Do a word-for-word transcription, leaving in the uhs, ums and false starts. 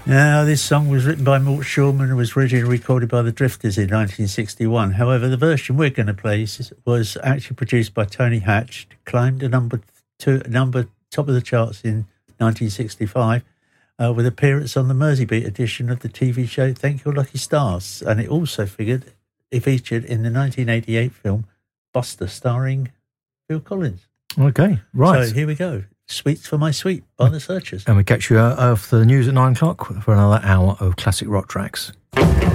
Now, this song was written by Mort Shulman and was originally recorded by the Drifters in nineteen sixty-one. However, the version we're going to play was actually produced by Tony Hatch, climbed a number two, number top of the charts in nineteen sixty-five, uh, with appearance on the Merseybeat edition of the T V show Thank Your Lucky Stars, and it also figured it featured in the nineteen eighty-eight film Buster, starring Phil Collins. Okay, right. So here we go. Sweets for My Sweet by the Searchers. And we catch you uh, after the news at nine o'clock for another hour of classic rock tracks.